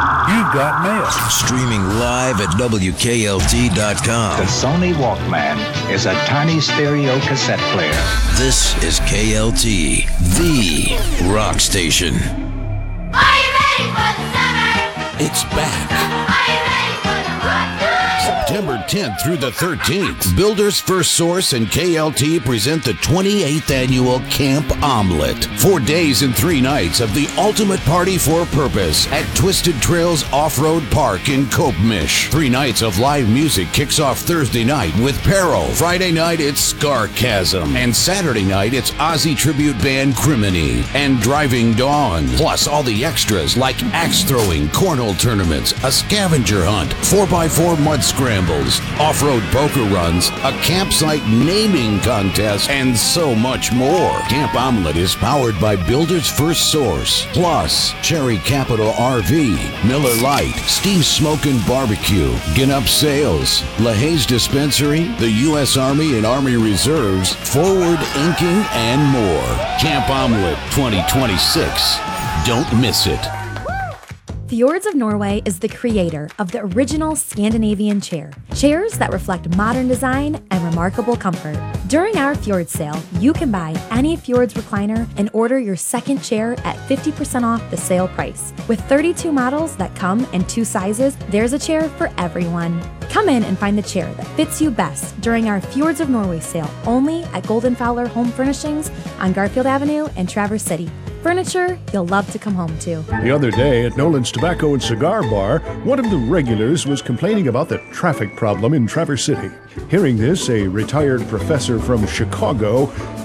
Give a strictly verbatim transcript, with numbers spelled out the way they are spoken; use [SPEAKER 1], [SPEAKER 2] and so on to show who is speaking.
[SPEAKER 1] You've got mail.
[SPEAKER 2] Streaming live at W K L T dot com.
[SPEAKER 3] The Sony Walkman is a tiny stereo cassette player.
[SPEAKER 2] This is K L T, the rock station.
[SPEAKER 4] Are you ready for the summer?
[SPEAKER 5] It's back.
[SPEAKER 4] Are you ready for the winter?
[SPEAKER 5] September tenth through the thirteenth, Builders First Source and K L T present the twenty-eighth annual Camp Omelet. Four days and three nights of the ultimate party for purpose at Twisted Trails Off-Road Park in Copemish. Three nights of live music kicks off Thursday night with Peril. Friday night, it's Scarchasm. And Saturday night, it's Ozzy tribute band Criminy and Driving Dawn. Plus all the extras like axe throwing, cornhole tournaments, a scavenger hunt, four by four mud scrambles, off-road poker runs, a campsite naming contest, and so much more. Camp Omelet is powered by Builders First Source, plus Cherry Capital R V, Miller Lite, Steve's Smokin' Barbecue, Ginup Sales, LaHaye's Dispensary, the U S Army and Army Reserves, Forward Inking, and more. Camp Omelet twenty twenty-six. Don't miss it.
[SPEAKER 6] Fjords of Norway is the creator of the original Scandinavian chair. Chairs that reflect modern design and remarkable comfort. During our Fjords sale, you can buy any Fjords recliner and order your second chair at fifty percent off the sale price. With thirty-two models that come in two sizes, there's a chair for everyone. Come in and find the chair that fits you best during our Fjords of Norway sale, only at Golden Fowler Home Furnishings on Garfield Avenue in Traverse City. Furniture you'll love to come home to.
[SPEAKER 1] The other day at Nolan's Tobacco and Cigar Bar, one of the regulars was complaining about the traffic problem in Traverse City. Hearing this, a retired professor from Chicago